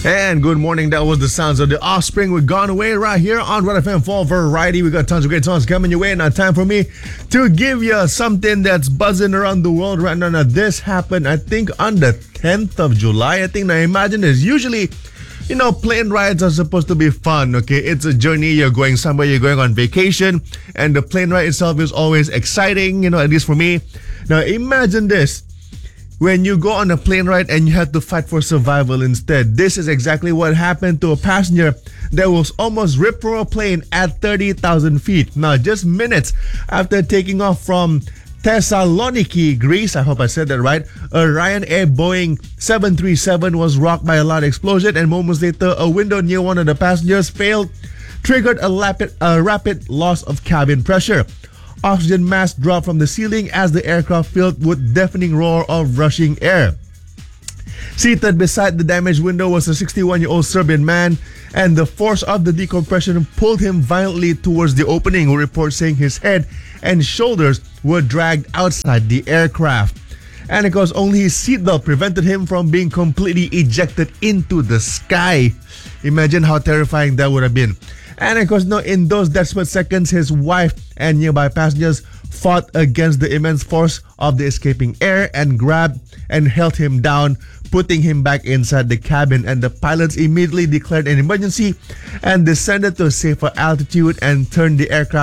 And good morning. That was the sounds of the Offspring with Gone Away right here on Red FM for Variety. We got tons of great songs coming your way. Now, time for me to give you something that's buzzing around the world right now. Now, this happened, I think, on the 10th of July. I think, now imagine this. Usually, plane rides are supposed to be fun, okay? It's a journey. You're going somewhere, you're going on vacation, and the plane ride itself is always exciting, at least for me. Now, imagine this. When you go on a plane ride and you have to fight for survival instead. This is exactly what happened to a passenger that was almost ripped from a plane at 30,000 feet. Now, just minutes after taking off from Thessaloniki, Greece, I hope I said that right, a Ryanair Boeing 737 was rocked by a loud explosion, and moments later, a window near one of the passengers failed, triggered a rapid loss of cabin pressure. Oxygen masks dropped from the ceiling as the aircraft filled with deafening roar of rushing air. Seated beside the damaged window was a 61-year-old Serbian man, and the force of the decompression pulled him violently towards the opening, with reports saying his head and shoulders were dragged outside the aircraft. And of course, only his seatbelt prevented him from being completely ejected into the sky. Imagine how terrifying that would have been. And of course, in those desperate seconds, his wife and nearby passengers fought against the immense force of the escaping air and grabbed and held him down, putting him back inside the cabin. And the pilots immediately declared an emergency and descended to a safer altitude and turned the aircraft